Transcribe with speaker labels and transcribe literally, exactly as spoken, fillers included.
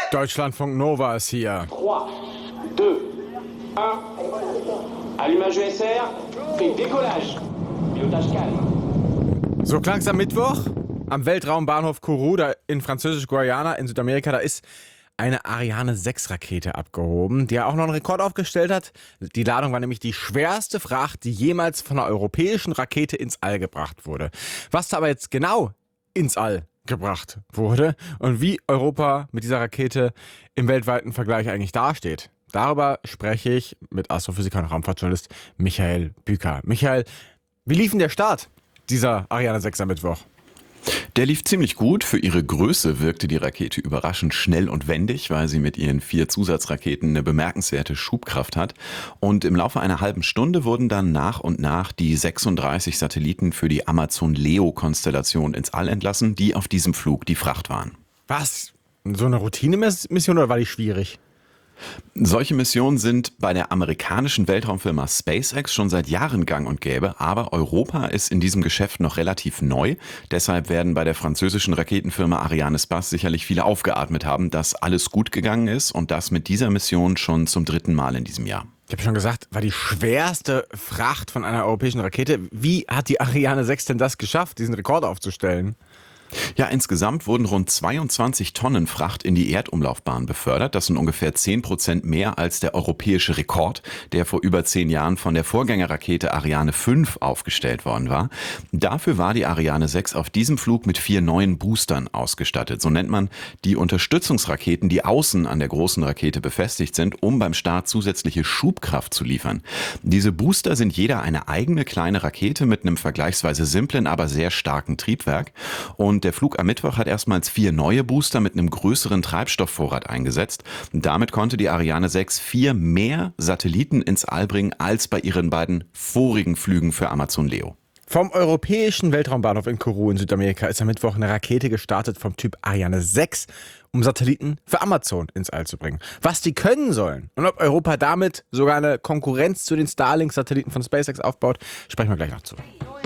Speaker 1: Deutschlandfunk Nova ist hier.
Speaker 2: drei, zwei, eins. Allumage E S R. Et décollage. Pilotage calme.
Speaker 1: So klang's am Mittwoch am Weltraumbahnhof Kourou da in Französisch-Guayana in Südamerika. Da ist eine Ariane sechs Rakete abgehoben, die ja auch noch einen Rekord aufgestellt hat. Die Ladung war nämlich die schwerste Fracht, die jemals von einer europäischen Rakete ins All gebracht wurde. Was da aber jetzt genau ins All gebracht wurde und wie Europa mit dieser Rakete im weltweiten Vergleich eigentlich dasteht, darüber spreche ich mit Astrophysiker und Raumfahrtjournalist Michael Büker. Michael, wie lief denn der Start dieser Ariane sechs am Mittwoch?
Speaker 3: Der lief ziemlich gut. Für ihre Größe wirkte die Rakete überraschend schnell und wendig, weil sie mit ihren vier Zusatzraketen eine bemerkenswerte Schubkraft hat. Und im Laufe einer halben Stunde wurden dann nach und nach die sechsunddreißig Satelliten für die Amazon-Leo-Konstellation ins All entlassen, die auf diesem Flug die Fracht waren.
Speaker 1: Was? So eine Routinemission oder war die schwierig?
Speaker 3: Solche Missionen sind bei der amerikanischen Weltraumfirma SpaceX schon seit Jahren gang und gäbe, aber Europa ist in diesem Geschäft noch relativ neu. Deshalb werden bei der französischen Raketenfirma Arianespace sicherlich viele aufgeatmet haben, dass alles gut gegangen ist und das mit dieser Mission schon zum dritten Mal in diesem Jahr.
Speaker 1: Ich habe schon gesagt, war die schwerste Fracht von einer europäischen Rakete. Wie hat die Ariane sechs denn das geschafft, diesen Rekord aufzustellen?
Speaker 3: Ja, insgesamt wurden rund zweiundzwanzig Tonnen Fracht in die Erdumlaufbahn befördert. Das sind ungefähr zehn Prozent mehr als der europäische Rekord, der vor über zehn Jahren von der Vorgängerrakete Ariane fünf aufgestellt worden war. Dafür war die Ariane sechs auf diesem Flug mit vier neuen Boostern ausgestattet. So nennt man die Unterstützungsraketen, die außen an der großen Rakete befestigt sind, um beim Start zusätzliche Schubkraft zu liefern. Diese Booster sind jeder eine eigene kleine Rakete mit einem vergleichsweise simplen, aber sehr starken Triebwerk. Und der Flug am Mittwoch hat erstmals vier neue Booster mit einem größeren Treibstoffvorrat eingesetzt. Und damit konnte die Ariane sechs vier mehr Satelliten ins All bringen als bei ihren beiden vorigen Flügen für Amazon Leo.
Speaker 1: Vom europäischen Weltraumbahnhof in Kourou in Südamerika ist am Mittwoch eine Rakete gestartet vom Typ Ariane sechs, um Satelliten für Amazon ins All zu bringen. Was die können sollen und ob Europa damit sogar eine Konkurrenz zu den Starlink-Satelliten von SpaceX aufbaut, sprechen wir gleich noch zu.